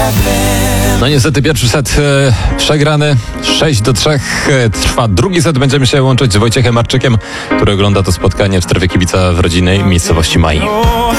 No niestety pierwszy set przegrany, 6-3. Trwa drugi set, będziemy się łączyć z Wojciechem Marczykiem, który ogląda to spotkanie w strefie kibica w rodzinnej miejscowości Mai.